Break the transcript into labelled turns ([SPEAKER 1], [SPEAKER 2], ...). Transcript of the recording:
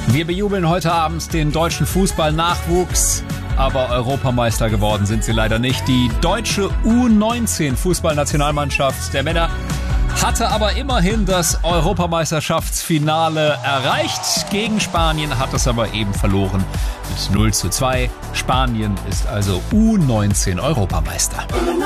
[SPEAKER 1] Wir bejubeln heute Abend den deutschen Fußballnachwuchs, aber Europameister geworden sind sie leider nicht. Die deutsche U19-Fußballnationalmannschaft der Männer hatte aber immerhin das Europameisterschaftsfinale erreicht. Gegen Spanien hat es aber eben verloren mit 0:2. Spanien ist also U19-Europameister.